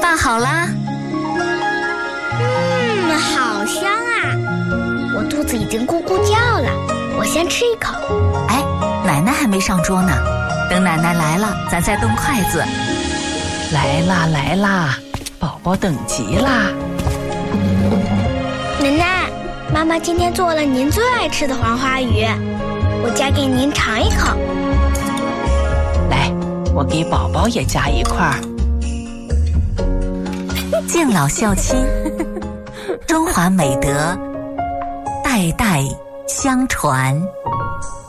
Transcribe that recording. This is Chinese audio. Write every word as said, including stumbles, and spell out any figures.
饭好啦。 嗯，好香啊！我肚子已经咕咕叫了，我先吃一口。 哎，奶奶还没上桌呢，等奶奶来了，咱再动筷子。 来啦来啦，宝宝等急啦！ 奶奶，妈妈今天做了您最爱吃的黄花鱼，我夹给您尝一口。 来，我给宝宝也夹一块儿。 敬老孝亲，中华美德代代相传。